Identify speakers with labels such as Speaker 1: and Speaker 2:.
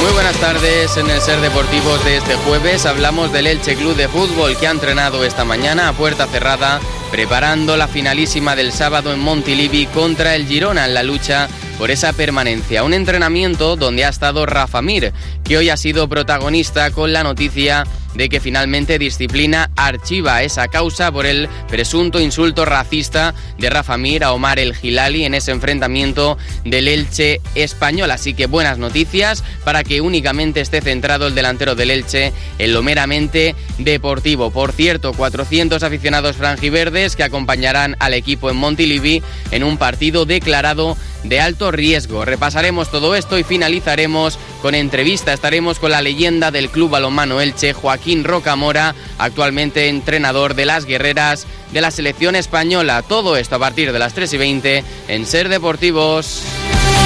Speaker 1: Muy buenas tardes. En el Ser Deportivos de este jueves hablamos del Elche Club de Fútbol, que ha entrenado esta mañana a puerta cerrada, preparando la finalísima del sábado en Montilivi contra el Girona en la lucha por esa permanencia. Un entrenamiento donde ha estado Rafa Mir, que hoy ha sido protagonista con la noticia de que finalmente Disciplina archiva esa causa por el presunto insulto racista de Rafa Mir a Omar El Hilali en ese enfrentamiento del Elche español. Así que buenas noticias para que únicamente esté centrado el delantero del Elche en lo meramente deportivo. Por cierto, 400 aficionados franjiverdes que acompañarán al equipo en Montilivi en un partido declarado de alto riesgo. Repasaremos todo esto y finalizaremos con entrevista. Estaremos con la leyenda del Club Balonmano Elche, Joaquín Rocamora, actualmente entrenador de las guerreras de la selección española. Todo esto a partir de las 3:20 en Ser Deportivos.